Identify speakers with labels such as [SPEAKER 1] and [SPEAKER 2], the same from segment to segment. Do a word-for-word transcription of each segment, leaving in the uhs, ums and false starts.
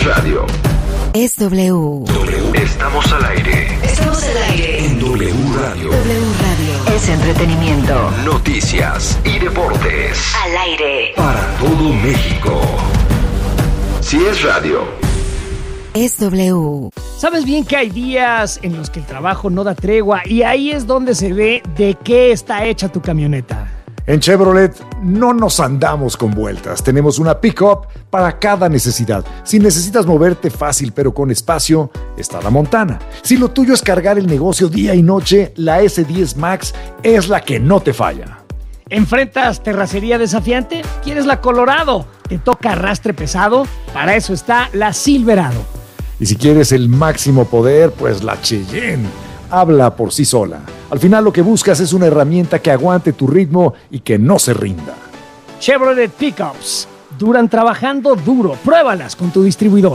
[SPEAKER 1] es radio,
[SPEAKER 2] es W.
[SPEAKER 1] W. Estamos al aire.
[SPEAKER 2] Estamos al aire.
[SPEAKER 1] En W Radio.
[SPEAKER 2] W Radio. Es entretenimiento.
[SPEAKER 1] Noticias y deportes.
[SPEAKER 2] Al aire.
[SPEAKER 1] Para todo México. Si es radio,
[SPEAKER 2] es W.
[SPEAKER 3] Sabes bien que hay días en los que el trabajo no da tregua y ahí es donde se ve de qué está hecha tu camioneta.
[SPEAKER 4] En Chevrolet no nos andamos con vueltas. Tenemos una pick-up para cada necesidad. Si necesitas moverte fácil pero con espacio, está la Montana. Si lo tuyo es cargar el negocio día y noche, la ese diez Max es la que no te falla.
[SPEAKER 3] ¿Enfrentas terracería desafiante? ¿Quieres la Colorado? ¿Te toca arrastre pesado? Para eso está la Silverado.
[SPEAKER 4] Y si quieres el máximo poder, pues la Cheyenne habla por sí sola. Al final lo que buscas es una herramienta que aguante tu ritmo y que no se rinda.
[SPEAKER 3] Chevrolet Pickups. Duran trabajando duro. Pruébalas con tu distribuidor.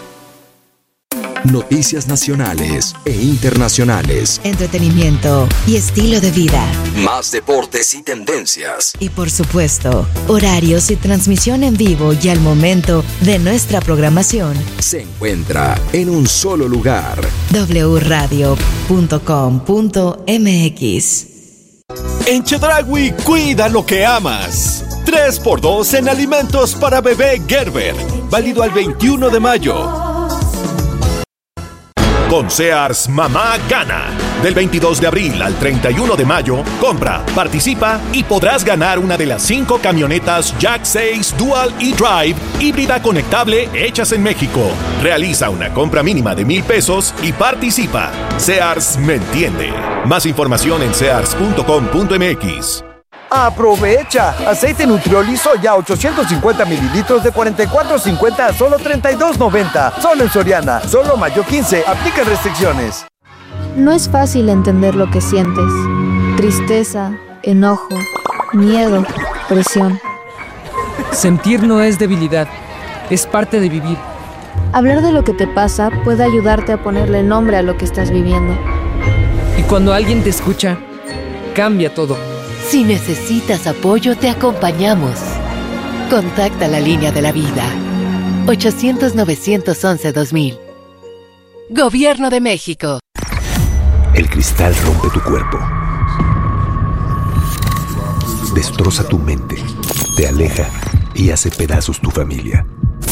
[SPEAKER 1] Noticias nacionales e internacionales.
[SPEAKER 2] Entretenimiento y estilo de vida.
[SPEAKER 1] Más deportes y tendencias.
[SPEAKER 2] Y por supuesto, horarios y transmisión en vivo y al momento de nuestra programación.
[SPEAKER 1] Se encuentra en un solo lugar.
[SPEAKER 2] doble u radio punto com punto m x.
[SPEAKER 5] En Chedraui, cuida lo que amas. tres por dos en alimentos para bebé Gerber. Válido al veintiuno de mayo. Con Sears, mamá gana. Del veintidós de abril al treinta y uno de mayo, compra, participa y podrás ganar una de las cinco camionetas Jack seis Dual e-Drive híbrida conectable hechas en México. Realiza una compra mínima de mil pesos y participa. Sears me entiende. Más información en sears punto com punto m x.
[SPEAKER 6] ¡Aprovecha! Aceite Nutrioli soya ochocientos cincuenta mililitros de cuarenta y cuatro cincuenta a solo treinta y dos noventa. Solo en Soriana. Solo mayo quince. Aplica restricciones.
[SPEAKER 7] No es fácil entender lo que sientes. Tristeza, enojo, miedo, presión.
[SPEAKER 8] Sentir no es debilidad. Es parte de vivir.
[SPEAKER 7] Hablar de lo que te pasa puede ayudarte a ponerle nombre a lo que estás viviendo.
[SPEAKER 8] Y cuando alguien te escucha, cambia todo.
[SPEAKER 2] Si necesitas apoyo, te acompañamos. Contacta la línea de la vida. ochocientos, novecientos once, dos mil. Gobierno de México.
[SPEAKER 1] El cristal rompe tu cuerpo. Destroza tu mente. Te aleja y hace pedazos tu familia.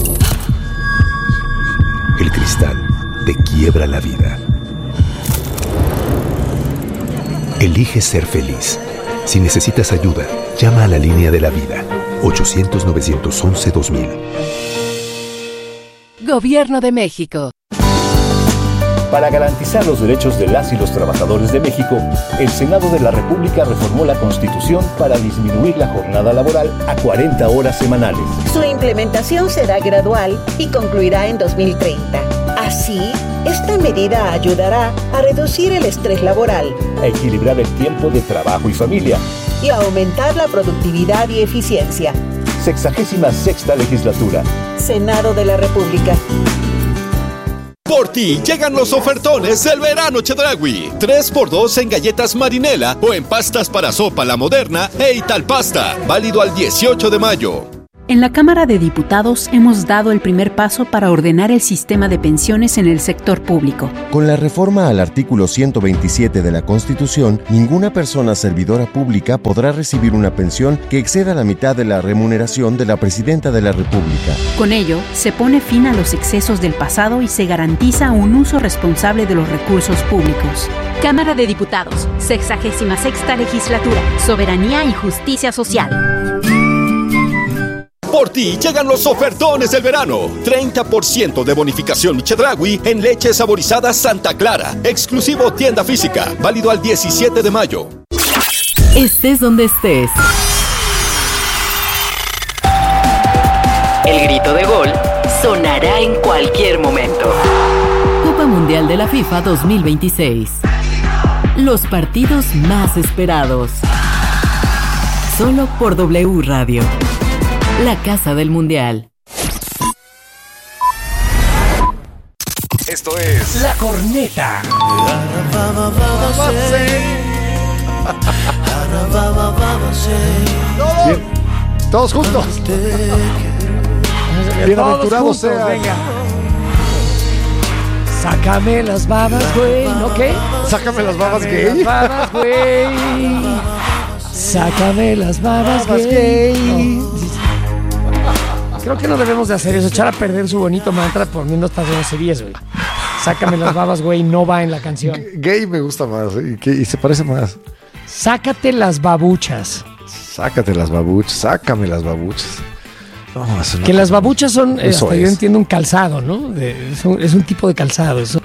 [SPEAKER 1] El cristal te quiebra la vida. Elige ser feliz. Si necesitas ayuda, llama a la línea de la vida. ochocientos, novecientos once, dos mil.
[SPEAKER 2] Gobierno de México.
[SPEAKER 9] Para garantizar los derechos de las y los trabajadores de México, el Senado de la República reformó la Constitución para disminuir la jornada laboral a cuarenta horas semanales.
[SPEAKER 10] Su implementación será gradual y concluirá en dos mil treinta. Así, esta medida ayudará a reducir el estrés laboral,
[SPEAKER 9] a equilibrar el tiempo de trabajo y familia
[SPEAKER 10] y a aumentar la productividad y eficiencia.
[SPEAKER 9] Sexagésima sexta legislatura.
[SPEAKER 10] Senado de la República.
[SPEAKER 5] Por ti llegan los ofertones del verano Chedraui. tres por dos en galletas Marinela o en pastas para sopa La Moderna e Italpasta. Válido al dieciocho de mayo.
[SPEAKER 11] En la Cámara de Diputados hemos dado el primer paso para ordenar el sistema de pensiones en el sector público.
[SPEAKER 12] Con la reforma al artículo ciento veintisiete de la Constitución, ninguna persona servidora pública podrá recibir una pensión que exceda la mitad de la remuneración de la Presidenta de la República.
[SPEAKER 11] Con ello, se pone fin a los excesos del pasado y se garantiza un uso responsable de los recursos públicos.
[SPEAKER 13] Cámara de Diputados, sexagésima sexta legislatura, Soberanía y Justicia Social.
[SPEAKER 5] Por ti llegan los ofertones del verano. treinta por ciento de bonificación Chedraui en leche saborizada Santa Clara. Exclusivo tienda física. Válido al diecisiete de mayo.
[SPEAKER 14] Estés donde estés.
[SPEAKER 2] El grito de gol sonará en cualquier momento.
[SPEAKER 14] Copa Mundial de la FIFA dos mil veintiséis. Los partidos más esperados. Solo por W Radio. La casa del mundial.
[SPEAKER 1] Esto es
[SPEAKER 3] La Corneta.
[SPEAKER 4] Bien, todos juntos. Bienaventurados sean.
[SPEAKER 3] Venga. Sácame las babas, güey. ¿No qué?
[SPEAKER 4] Sácame las babas
[SPEAKER 3] Sácame
[SPEAKER 4] gay.
[SPEAKER 3] las babas, güey. Sácame las babas,
[SPEAKER 4] Babas
[SPEAKER 3] gay.
[SPEAKER 4] gay.
[SPEAKER 3] No, sí, sí. Creo que no debemos de hacer eso, echar a perder su bonito mantra poniendo estas groserías, güey. Sácame las babas, güey, no va en la canción.
[SPEAKER 4] Gay me gusta más, ¿eh? y, que- y se parece más.
[SPEAKER 3] Sácate las babuchas.
[SPEAKER 4] Sácate las babuchas, sácame las babuchas. No, eso no-
[SPEAKER 3] Que las babuchas son, eh,
[SPEAKER 4] Eso
[SPEAKER 3] hasta yo
[SPEAKER 4] es.
[SPEAKER 3] entiendo, un calzado, ¿no? De- es, un, es un tipo de calzado, es un,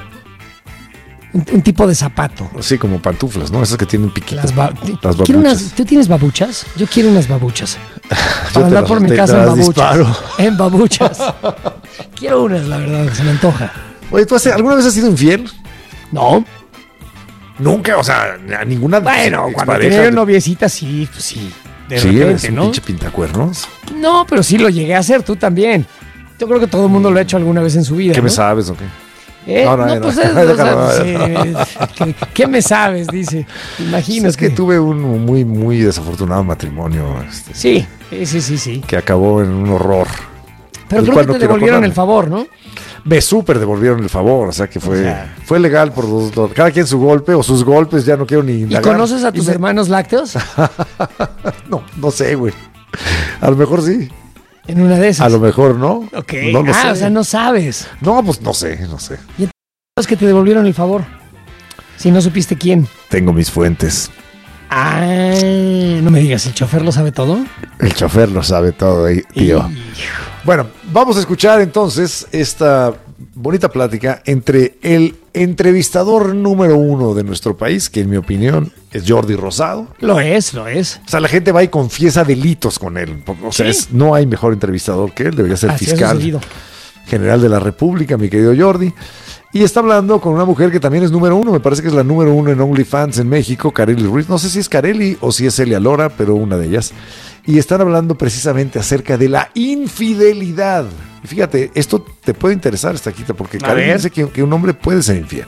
[SPEAKER 3] un tipo de zapato.
[SPEAKER 4] Sí, como pantuflas, ¿no? Esas que tienen piquitos.
[SPEAKER 3] Las ba-
[SPEAKER 4] Las
[SPEAKER 3] ¿Quiero
[SPEAKER 4] babuchas.
[SPEAKER 3] unas- ¿Tú tienes babuchas? Yo quiero unas babuchas.
[SPEAKER 4] Yo
[SPEAKER 3] Para
[SPEAKER 4] te
[SPEAKER 3] andar
[SPEAKER 4] las-
[SPEAKER 3] por mi
[SPEAKER 4] te-
[SPEAKER 3] casa
[SPEAKER 4] te
[SPEAKER 3] en
[SPEAKER 4] las
[SPEAKER 3] babuchas.
[SPEAKER 4] disparo.
[SPEAKER 3] En babuchas. Quiero unas, la verdad, se me antoja.
[SPEAKER 4] Oye, ¿tú has- alguna vez has sido infiel?
[SPEAKER 3] No.
[SPEAKER 4] Nunca, o sea, a ninguna
[SPEAKER 3] Bueno, cuando
[SPEAKER 4] expareja
[SPEAKER 3] tenía
[SPEAKER 4] de-
[SPEAKER 3] noviecita, sí, pues sí. De
[SPEAKER 4] Sí, eres
[SPEAKER 3] repente,
[SPEAKER 4] un
[SPEAKER 3] ¿no?
[SPEAKER 4] pinche pintacuernos.
[SPEAKER 3] No, pero sí lo llegué a hacer, tú también. Yo creo que todo el mundo lo ha hecho alguna vez en su vida.
[SPEAKER 4] ¿Qué
[SPEAKER 3] ¿no?
[SPEAKER 4] me sabes o qué?
[SPEAKER 3] ¿Eh?
[SPEAKER 4] No,
[SPEAKER 3] No,
[SPEAKER 4] no, no,
[SPEAKER 3] pues
[SPEAKER 4] no,
[SPEAKER 3] es, o sea,
[SPEAKER 4] déjalo,
[SPEAKER 3] sí,
[SPEAKER 4] déjalo.
[SPEAKER 3] ¿qué, qué me sabes? Dice. Imagino
[SPEAKER 4] Es que tuve un muy, muy desafortunado matrimonio este,
[SPEAKER 3] Sí, sí, sí, sí, sí.
[SPEAKER 4] que acabó en un horror.
[SPEAKER 3] Pero
[SPEAKER 4] El
[SPEAKER 3] creo
[SPEAKER 4] cual
[SPEAKER 3] que
[SPEAKER 4] no
[SPEAKER 3] te
[SPEAKER 4] quiero
[SPEAKER 3] devolvieron
[SPEAKER 4] acordarme.
[SPEAKER 3] el favor, ¿no?
[SPEAKER 4] Me súper devolvieron el favor, o sea que fue,
[SPEAKER 3] O sea.
[SPEAKER 4] fue legal por los dos. Cada quien su golpe o sus golpes, ya no quiero ni
[SPEAKER 3] ¿Y
[SPEAKER 4] indagar.
[SPEAKER 3] conoces a
[SPEAKER 4] Y
[SPEAKER 3] tus
[SPEAKER 4] me-
[SPEAKER 3] hermanos lácteos?
[SPEAKER 4] No, no sé, güey. A lo mejor sí.
[SPEAKER 3] En una de esas.
[SPEAKER 4] A lo mejor no.
[SPEAKER 3] Ok.
[SPEAKER 4] No lo
[SPEAKER 3] ah,
[SPEAKER 4] sé.
[SPEAKER 3] o sea, no sabes.
[SPEAKER 4] No, pues no sé, no sé.
[SPEAKER 3] ¿Y entonces es que te devolvieron el favor? Si no supiste quién.
[SPEAKER 4] Tengo mis fuentes.
[SPEAKER 3] Ah, no me digas, ¿el chofer lo sabe todo?
[SPEAKER 4] El chofer lo sabe todo, eh, tío. Bueno, vamos a escuchar entonces esta bonita plática entre el entrevistador número uno de nuestro país, que en mi opinión es Jordi Rosado.
[SPEAKER 3] Lo es, lo es.
[SPEAKER 4] O sea, la gente va y confiesa delitos con él. O sea,
[SPEAKER 3] Sí.
[SPEAKER 4] es- no hay mejor entrevistador que él, debería ser
[SPEAKER 3] Así ha
[SPEAKER 4] fiscal
[SPEAKER 3] sucedido.
[SPEAKER 4] general de la República, mi querido Jordi. Y está hablando con una mujer que también es número uno, me parece que es la número uno en OnlyFans en México, Kareli Ruiz. No sé si es Kareli o si es Celia Lora, pero una de ellas. Y están hablando precisamente acerca de la infidelidad. Y fíjate, esto te puede interesar, Estaquita, porque
[SPEAKER 15] A
[SPEAKER 4] Kareli
[SPEAKER 15] ver.
[SPEAKER 4] dice que, que un hombre puede ser infiel.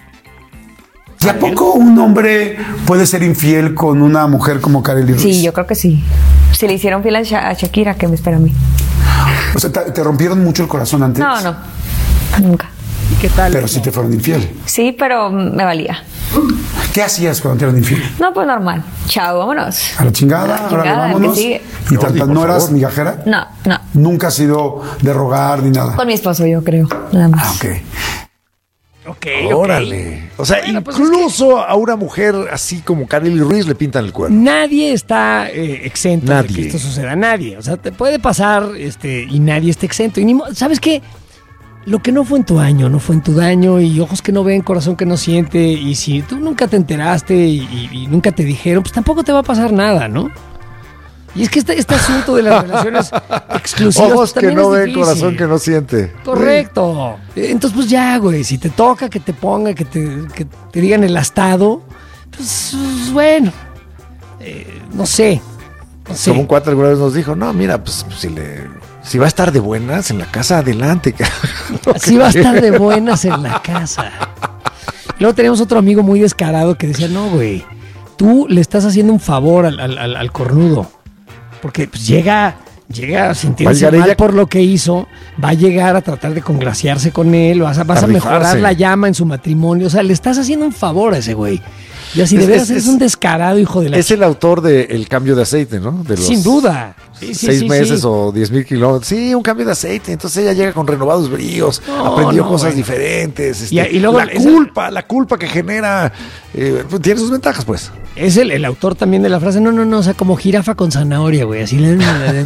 [SPEAKER 15] ¿Y a poco un hombre puede ser infiel con una mujer como Kareli Ruiz?
[SPEAKER 16] Sí, yo creo que sí. Si le hicieron fiel a, Sha- a Shakira, ¿qué me espera a mí?
[SPEAKER 15] O sea, ¿te, te rompieron mucho el corazón antes?
[SPEAKER 16] No, no. Nunca.
[SPEAKER 3] ¿Y qué tal?
[SPEAKER 15] Pero sí te fueron infiel.
[SPEAKER 16] Sí, pero me valía.
[SPEAKER 15] ¿Qué hacías cuando te eran infiel?
[SPEAKER 16] No, pues normal. Chao, vámonos.
[SPEAKER 15] A la chingada,
[SPEAKER 16] A la
[SPEAKER 15] ahora
[SPEAKER 16] chingada,
[SPEAKER 15] vámonos.
[SPEAKER 16] que sigue.
[SPEAKER 15] ¿Y tan- tan
[SPEAKER 4] por
[SPEAKER 15] no eras
[SPEAKER 4] favor.
[SPEAKER 15] migajera?
[SPEAKER 16] No, no.
[SPEAKER 15] Nunca has sido de rogar ni nada.
[SPEAKER 16] Con mi esposo, yo creo. Nada más.
[SPEAKER 15] Ah, ok.
[SPEAKER 3] Ok,
[SPEAKER 4] Órale. O sea, incluso a una mujer así como Kareli Ruiz le pintan el cuerno.
[SPEAKER 3] Nadie está eh, exento de
[SPEAKER 4] Nadie.
[SPEAKER 3] que esto suceda. Nadie. O sea, te puede pasar este, y nadie está exento. Y ni mo- ¿sabes qué? Lo que no fue en tu año, no fue en tu daño. Y ojos que no ven, corazón que no siente. Y si tú nunca te enteraste y, y- y nunca te dijeron, pues tampoco te va a pasar nada, ¿no? Y es que este, este asunto de las relaciones exclusivas
[SPEAKER 4] Ojos
[SPEAKER 3] pues,
[SPEAKER 4] que
[SPEAKER 3] también
[SPEAKER 4] no
[SPEAKER 3] es
[SPEAKER 4] ven,
[SPEAKER 3] difícil.
[SPEAKER 4] corazón que no siente.
[SPEAKER 3] Correcto. Entonces, pues ya, güey, si te toca que te ponga, que te, que te digan el astado, pues, pues, bueno, eh, no sé, no sé.
[SPEAKER 4] Como un cuate alguna vez nos dijo, no, mira, pues si le, si va a estar de buenas en la casa, adelante.
[SPEAKER 3] Así va a estar de buenas en la casa. Luego teníamos otro amigo muy descarado que decía, no, güey, tú le estás haciendo un favor al, al- al- al cornudo. Porque pues, llega, llega sintiéndose
[SPEAKER 4] Va a llegar
[SPEAKER 3] mal
[SPEAKER 4] ella-
[SPEAKER 3] por lo que hizo, va a llegar a tratar de congraciarse con él, vas a, vas
[SPEAKER 4] A
[SPEAKER 3] a mejorar
[SPEAKER 4] rifarse.
[SPEAKER 3] la llama en su matrimonio. O sea, le estás haciendo un favor a ese güey. Y así de
[SPEAKER 4] Es-
[SPEAKER 3] veras
[SPEAKER 4] es-
[SPEAKER 3] eres
[SPEAKER 4] es-
[SPEAKER 3] un descarado, hijo de la...
[SPEAKER 4] Es el autor de El cambio de aceite, ¿no? De los
[SPEAKER 3] Sin duda. Sí, sí,
[SPEAKER 4] seis
[SPEAKER 3] sí,
[SPEAKER 4] meses
[SPEAKER 3] sí.
[SPEAKER 4] o diez mil kilómetros. Sí, un cambio de aceite. Entonces ella llega con renovados bríos,
[SPEAKER 3] No,
[SPEAKER 4] aprendió
[SPEAKER 3] no,
[SPEAKER 4] cosas
[SPEAKER 3] bueno.
[SPEAKER 4] diferentes. este,
[SPEAKER 3] Y- y luego
[SPEAKER 4] la
[SPEAKER 3] esa-
[SPEAKER 4] culpa, la culpa que genera, eh, pues, tiene sus ventajas, pues.
[SPEAKER 3] Es el, el autor también de la frase, no, no, no, o sea, como jirafa con zanahoria, güey, así, le- le- le-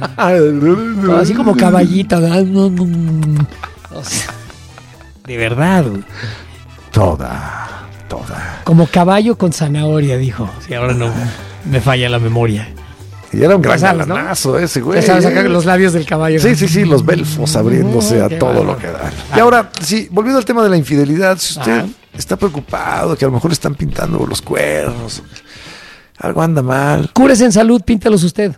[SPEAKER 3] le- así como caballito. ¿no? O sea, de verdad, güey.
[SPEAKER 4] Toda, toda.
[SPEAKER 3] Como caballo con zanahoria, dijo. Si ahora no me falla la memoria.
[SPEAKER 4] Y era un gran
[SPEAKER 3] Ya sabes, ¿no?
[SPEAKER 4] galanazo ese, güey.
[SPEAKER 3] Ya sabes, sacar los labios del caballo.
[SPEAKER 4] Sí, sí, sí, los belfos abriéndose a
[SPEAKER 3] Qué
[SPEAKER 4] todo
[SPEAKER 3] bárbaro.
[SPEAKER 4] lo que dan. Y ahora, sí, volviendo al tema de la infidelidad, si usted
[SPEAKER 3] Ajá.
[SPEAKER 4] está preocupado, que a lo mejor le están pintando los cuernos, algo anda mal.
[SPEAKER 3] Cúrese en salud, píntalos usted.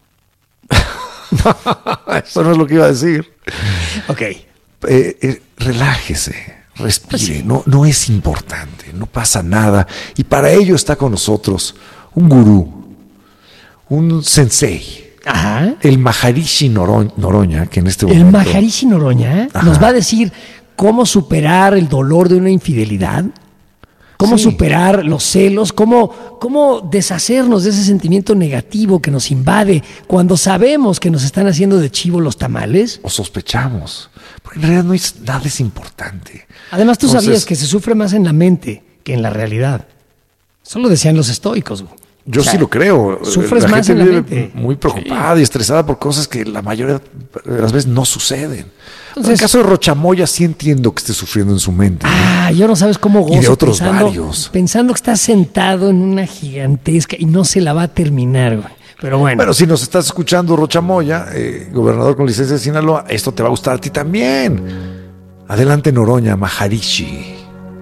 [SPEAKER 4] Eso no es lo que iba a decir.
[SPEAKER 3] Ok.
[SPEAKER 4] Eh, eh, relájese, respire, no, no es importante, no pasa nada. Y para ello está con nosotros un gurú, un sensei,
[SPEAKER 3] Ajá.
[SPEAKER 4] el Maharishi Noro- Noroña, que en este
[SPEAKER 3] El
[SPEAKER 4] momento...
[SPEAKER 3] Maharishi Noroña
[SPEAKER 4] Ajá.
[SPEAKER 3] nos va a decir cómo superar el dolor de una infidelidad, cómo sí. superar los celos, cómo, cómo deshacernos de ese sentimiento negativo que nos invade cuando sabemos que nos están haciendo de chivo los tamales.
[SPEAKER 4] O sospechamos, porque en realidad no es, nada es importante.
[SPEAKER 3] Además, tú
[SPEAKER 4] Entonces,
[SPEAKER 3] sabías que se sufre más en la mente que en la realidad. Eso lo decían los estoicos.
[SPEAKER 4] Yo o sea, sí lo creo.
[SPEAKER 3] Sufres
[SPEAKER 4] la
[SPEAKER 3] más
[SPEAKER 4] gente
[SPEAKER 3] en la
[SPEAKER 4] vive
[SPEAKER 3] mente.
[SPEAKER 4] Muy preocupada sí. y estresada por cosas que la mayoría de las veces no suceden. Entonces, en el caso de Rochamoya sí entiendo que esté sufriendo en su mente.
[SPEAKER 3] Ah, ¿no? Yo no sabes cómo gozo.
[SPEAKER 4] Y de otros
[SPEAKER 3] pensando,
[SPEAKER 4] varios.
[SPEAKER 3] Pensando que está sentado en una gigantesca y no se la va a terminar, güey. Pero bueno.
[SPEAKER 4] Pero si nos estás escuchando, Rochamoya, eh, gobernador con licencia de Sinaloa, esto te va a gustar a ti también. Adelante, Noroña, Maharishi.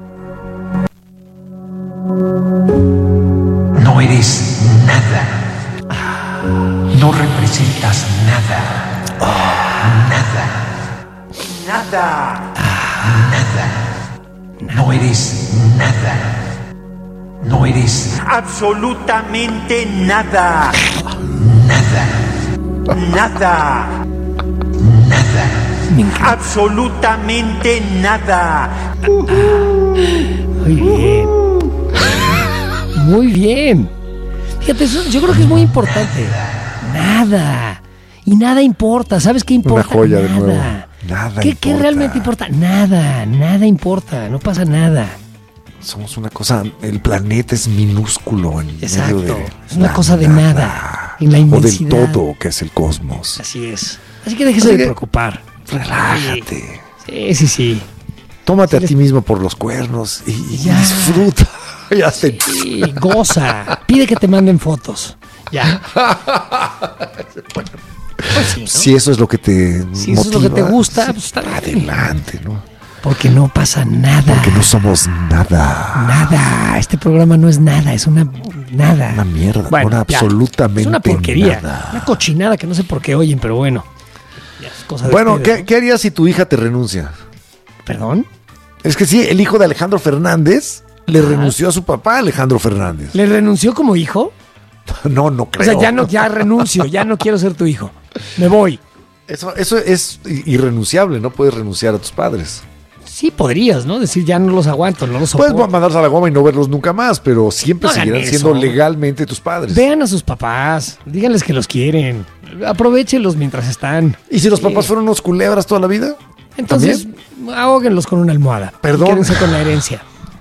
[SPEAKER 17] No eres nada. No representas nada. Nada. Nada. Nada. No eres nada. No eres absolutamente nada. Nada. Nada. Nada. Absolutamente nada.
[SPEAKER 3] Muy bien. Muy bien. Fíjate, eso yo creo que es muy importante. Nada. Y nada importa. ¿Sabes qué importa?
[SPEAKER 4] Una joya
[SPEAKER 3] nada.
[SPEAKER 4] de nuevo. Nada
[SPEAKER 3] ¿Qué,
[SPEAKER 4] importa.
[SPEAKER 3] ¿Qué realmente importa? Nada. Nada importa. No pasa nada.
[SPEAKER 4] Somos una cosa. El planeta es minúsculo en
[SPEAKER 3] Exacto.
[SPEAKER 4] medio de.
[SPEAKER 3] Es una
[SPEAKER 4] nada,
[SPEAKER 3] cosa de nada. nada. En la inmensidad.
[SPEAKER 4] O del todo que es el cosmos.
[SPEAKER 3] Así es. Así que déjese de preocupar.
[SPEAKER 4] Relájate.
[SPEAKER 3] Sí, sí, sí.
[SPEAKER 4] Tómate sí, a les... ti mismo por los cuernos y, y disfruta. Ya
[SPEAKER 3] sí, goza. Pide que te manden fotos. Ya.
[SPEAKER 4] Pues sí, ¿no? Si eso es lo que te
[SPEAKER 3] Si
[SPEAKER 4] motiva,
[SPEAKER 3] eso es lo que te gusta,
[SPEAKER 4] sí,
[SPEAKER 3] pues está
[SPEAKER 4] adelante, ¿no?
[SPEAKER 3] Porque no pasa nada.
[SPEAKER 4] Porque no somos nada.
[SPEAKER 3] Nada. Este programa no es nada, es una nada.
[SPEAKER 4] Una mierda,
[SPEAKER 3] bueno,
[SPEAKER 4] una
[SPEAKER 3] ya,
[SPEAKER 4] absolutamente
[SPEAKER 3] es una porquería.
[SPEAKER 4] Nada.
[SPEAKER 3] Una cochinada que no sé por qué oyen, pero bueno. Ya es cosa de
[SPEAKER 4] bueno,
[SPEAKER 3] ustedes,
[SPEAKER 4] ¿qué,
[SPEAKER 3] ¿no?
[SPEAKER 4] ¿qué harías si tu hija te renuncia?
[SPEAKER 3] ¿Perdón?
[SPEAKER 4] Es que sí, el hijo de Alejandro Fernández le Ajá. renunció a su papá, Alejandro Fernández.
[SPEAKER 3] ¿Le renunció como hijo?
[SPEAKER 4] No, no creo.
[SPEAKER 3] O sea, ya no, ya renuncio, ya no quiero ser tu hijo. Me voy.
[SPEAKER 4] Eso, eso es irrenunciable, no puedes renunciar a tus padres.
[SPEAKER 3] Sí, podrías, ¿no? Decir, ya no los aguanto, no los soporto.
[SPEAKER 4] Puedes mandarlos a la goma y no verlos nunca más, pero siempre no seguirán siendo legalmente tus padres.
[SPEAKER 3] Vean a sus papás, díganles que los quieren, aprovéchenlos mientras están.
[SPEAKER 4] ¿Y si los papás fueron unos culebras toda la vida?
[SPEAKER 3] Entonces, ¿también? Ahóguenlos con una almohada.
[SPEAKER 4] Perdón.
[SPEAKER 3] Quédense con la herencia.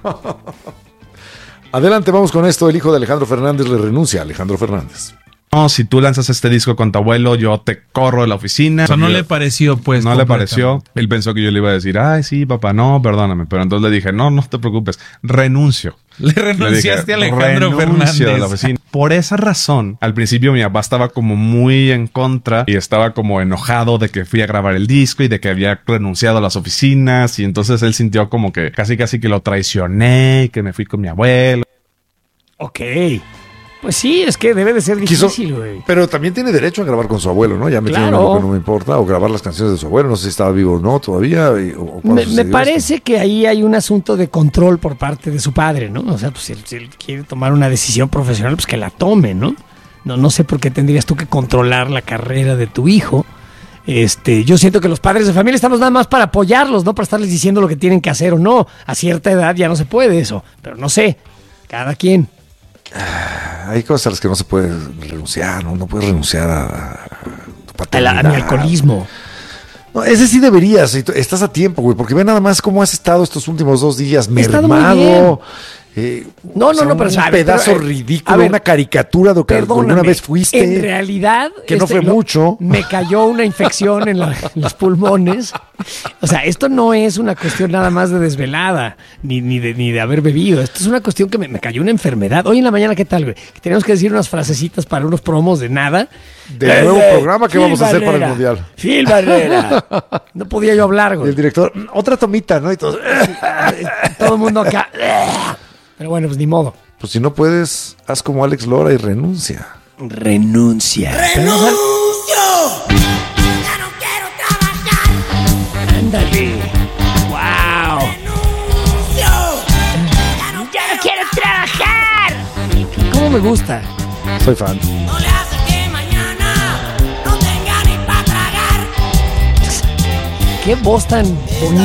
[SPEAKER 4] Adelante, vamos con esto. El hijo de Alejandro Fernández le renuncia a Alejandro Fernández.
[SPEAKER 18] No, si tú lanzas este disco con tu abuelo, yo te corro de la oficina.
[SPEAKER 19] O sea, no le pareció, pues.
[SPEAKER 18] No le pareció. Él pensó que yo le iba a decir, ay, sí, papá, no, perdóname. Pero entonces le dije, no, no te preocupes, renuncio.
[SPEAKER 19] Le renunciaste a Alejandro Fernández.
[SPEAKER 18] De la oficina. Por esa razón, al principio mi papá estaba como muy en contra y estaba como enojado de que fui a grabar el disco y de que había renunciado a las oficinas. Y entonces él sintió como que casi casi que lo traicioné y que me fui con mi abuelo.
[SPEAKER 3] Ok. Pues sí, es que debe de ser difícil, güey.
[SPEAKER 4] Pero también tiene derecho a grabar con su abuelo, ¿no? Ya me claro. Algo que no me importa. O grabar las canciones de su abuelo. No sé si estaba vivo o no todavía. O,
[SPEAKER 3] me me parece esto. que ahí hay un asunto de control por parte de su padre, ¿no? O sea, pues si él, si él quiere tomar una decisión profesional, pues que la tome, ¿no? No, no sé por qué tendrías tú que controlar la carrera de tu hijo. Este, yo siento que los padres de familia estamos nada más para apoyarlos, no para estarles diciendo lo que tienen que hacer o no. A cierta edad ya no se puede eso. Pero no sé, cada quien.
[SPEAKER 4] Hay cosas a las que no se puede renunciar, ¿no? No puedes renunciar a, a tu paternidad.
[SPEAKER 3] A, mi alcoholismo.
[SPEAKER 4] No, ese sí deberías, estás a tiempo, güey, porque ve nada más cómo has estado estos últimos dos días,
[SPEAKER 3] He
[SPEAKER 4] mermado. Eh,
[SPEAKER 3] no, no,
[SPEAKER 4] o sea,
[SPEAKER 3] no, pero
[SPEAKER 4] un
[SPEAKER 3] a ver,
[SPEAKER 4] pedazo
[SPEAKER 3] pero, eh,
[SPEAKER 4] ridículo,
[SPEAKER 3] ver,
[SPEAKER 4] una caricatura de lo que alguna vez fuiste.
[SPEAKER 3] En realidad,
[SPEAKER 4] que no
[SPEAKER 3] este,
[SPEAKER 4] fue
[SPEAKER 3] lo,
[SPEAKER 4] mucho.
[SPEAKER 3] Me cayó una infección en, la, en los pulmones. O sea, esto no es una cuestión nada más de desvelada, ni, ni, de, ni de haber bebido. Esto es una cuestión que me, me cayó una enfermedad. Hoy en la mañana, ¿qué tal, güey? Que tenemos que decir unas frasecitas para unos promos de nada.
[SPEAKER 4] Del eh, nuevo eh, programa que Phil vamos a hacer Barrera, para el Mundial.
[SPEAKER 3] Phil Barrera. No podía yo hablar, güey.
[SPEAKER 4] Y el director, otra tomita, ¿no? Y todo,
[SPEAKER 3] todo el mundo acá. Pero bueno, pues ni modo.
[SPEAKER 4] Pues si no puedes, haz como Alex Lora y renuncia.
[SPEAKER 3] Renuncia.
[SPEAKER 17] ¡Renuncio!
[SPEAKER 3] ¡Ya no quiero trabajar! ¡Ándale! ¡Wow!
[SPEAKER 17] ¡Renuncio! ¡Ya no,
[SPEAKER 3] ¡Ya no quiero trabajar! ¿Cómo me gusta?
[SPEAKER 4] Soy fan.
[SPEAKER 17] No le hace que mañana no tenga ni para tragar.
[SPEAKER 3] Qué voz tan bonita.